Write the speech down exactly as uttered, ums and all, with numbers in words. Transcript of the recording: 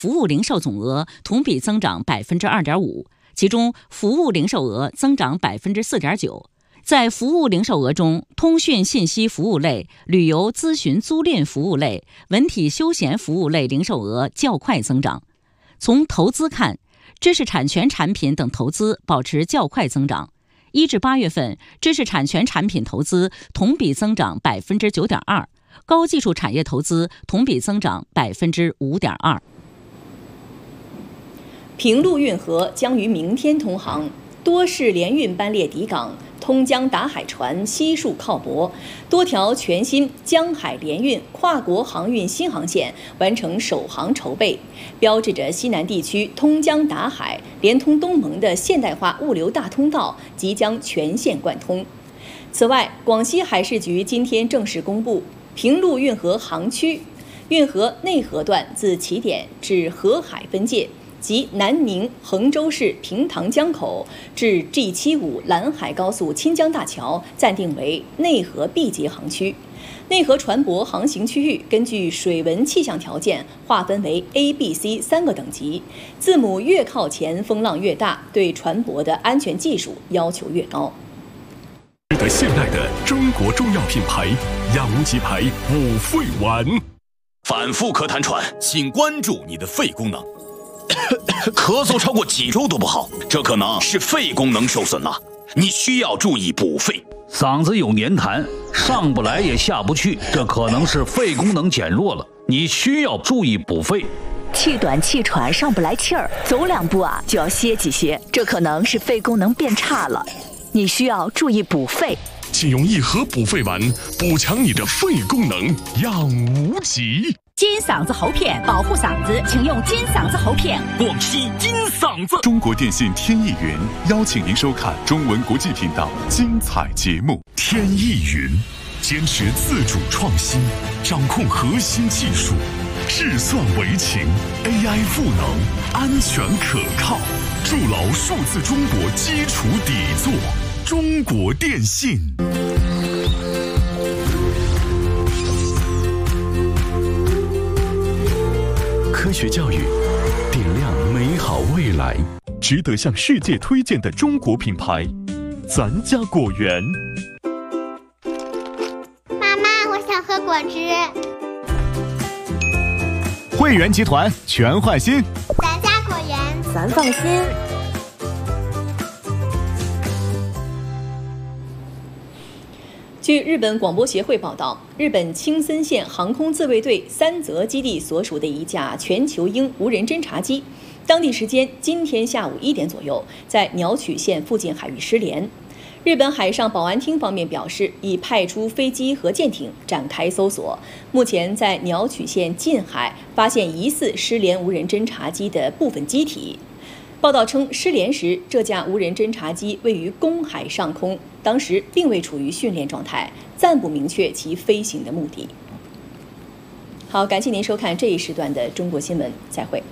服务零售总额同比增长百分之二点五，其中服务零售额增长百分之四点九。在服务零售额中，通讯信息服务类、旅游咨询租赁服务类、文体休闲服务类零售额较快增长。从投资看，知识产权产品等投资保持较快增长。一至八月份，知识产权产品投资同比增长百分之九点二，高技术产业投资同比增长百分之五点二。 平陆运河将于明天通航，多式联运班列抵港。通江达海船悉数靠泊，多条全新江海联运跨国航运新航线完成首航筹备，标志着西南地区通江达海连通东盟的现代化物流大通道即将全线贯通。此外，广西海事局今天正式公布，平陆运河航区运河内河段自起点至河海分界，及南宁衡州市平塘江口至 G 七十五 兰海高速钦江大桥暂定为内河 B 节航区。内河船舶航行区域根据水文气象条件划分为 A、B、C 三个等级，字母越靠前风浪越大，对船舶的安全技术要求越高。 值得信赖的中国中药品牌养无极牌五肺丸。 反复咳痰喘，请关注你的肺功能。咳嗽超过几周都不好，这可能是肺功能受损了，你需要注意补肺。 嗓子有黏痰，上不来也下不去，这可能是肺功能减弱了，你需要注意补肺。 气短气喘，上不来气儿，走两步啊就要歇几歇，这可能是肺功能变差了，你需要注意补肺。 请用一盒补肺丸补强你的肺功能，养无极。 金嗓子喉片保护嗓子，请用金嗓子喉片。 广西金嗓子。 中国电信天翼云邀请您收看中文国际频道精彩节目。 天翼云坚持自主创新，掌控核心技术，智算为情 ，A I 赋能，安全可靠，筑牢数字中国基础底座。中国电信。 科学教育，点亮美好未来。值得向世界推荐的中国品牌，咱家果园。 妈妈，我想喝果汁。 汇源集团全换新， 咱家果园， 咱放心。 据日本广播协会报道，日本青森县航空自卫队三泽基地所属的一架全球鹰无人侦察机，当地时间今天下午一点左右，在鸟取县附近海域失联。日本海上保安厅方面表示，已派出飞机和舰艇展开搜索，目前在鸟取县近海发现疑似失联无人侦察机的部分机体。报道称，失联时这架无人侦察机位于公海上空，当时并未处于训练状态，暂不明确其飞行的目的。好，感谢您收看这一时段的中国新闻，再会。